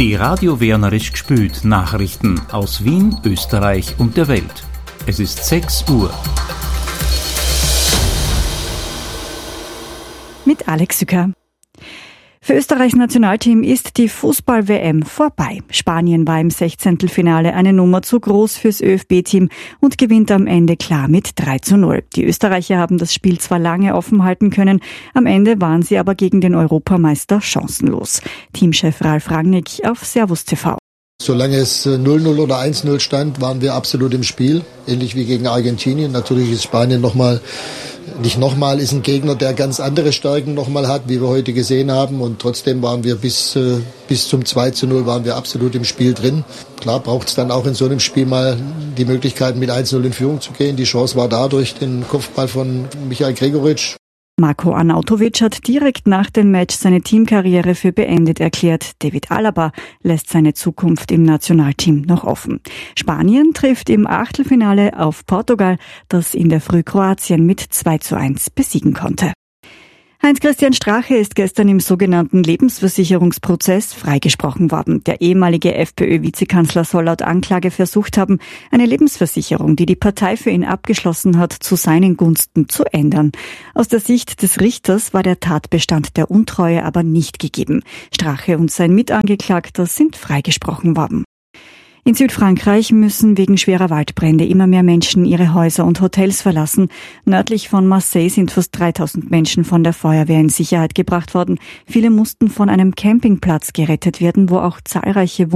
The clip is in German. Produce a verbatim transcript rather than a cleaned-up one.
Die Radio Wernerisch gspült Nachrichten aus Wien, Österreich und der Welt. Es ist sechs Uhr. Mit Alex Sücker. Für Österreichs Nationalteam ist die Fußball-W M vorbei. Spanien war im Sechzehntelfinale eine Nummer zu groß fürs Ö F B-Team und gewinnt am Ende klar mit drei zu null. Die Österreicher haben das Spiel zwar lange offen halten können, am Ende waren sie aber gegen den Europameister chancenlos. Teamchef Ralf Rangnick auf Servus T V. Solange es null null oder eins null stand, waren wir absolut im Spiel, ähnlich wie gegen Argentinien. Natürlich ist Spanien nochmal, nicht nochmal, ist ein Gegner, der ganz andere Stärken nochmal hat, wie wir heute gesehen haben. Und trotzdem waren wir bis, bis zum zwei zu null waren wir absolut im Spiel drin. Klar braucht es dann auch in so einem Spiel mal die Möglichkeit, mit eins null in Führung zu gehen. Die Chance war da durch den Kopfball von Michael Gregoritsch. Marko Arnautovic hat direkt nach dem Match seine Teamkarriere für beendet erklärt. David Alaba lässt seine Zukunft im Nationalteam noch offen. Spanien trifft im Achtelfinale auf Portugal, das in der Früh Kroatien mit zwei zu eins besiegen konnte. Heinz-Christian Strache ist gestern im sogenannten Lebensversicherungsprozess freigesprochen worden. Der ehemalige FPÖ-Vizekanzler soll laut Anklage versucht haben, eine Lebensversicherung, die die Partei für ihn abgeschlossen hat, zu seinen Gunsten zu ändern. Aus der Sicht des Richters war der Tatbestand der Untreue aber nicht gegeben. Strache und sein Mitangeklagter sind freigesprochen worden. In Südfrankreich müssen wegen schwerer Waldbrände immer mehr Menschen ihre Häuser und Hotels verlassen. Nördlich von Marseille sind fast dreitausend Menschen von der Feuerwehr in Sicherheit gebracht worden. Viele mussten von einem Campingplatz gerettet werden, wo auch zahlreiche